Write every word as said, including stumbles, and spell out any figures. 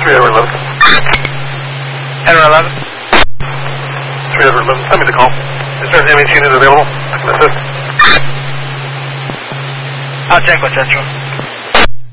three Edward eleven. Edward eleven. three Edward eleven, send me the call. Is there an M H unit available? I can assist. I'll check with Central.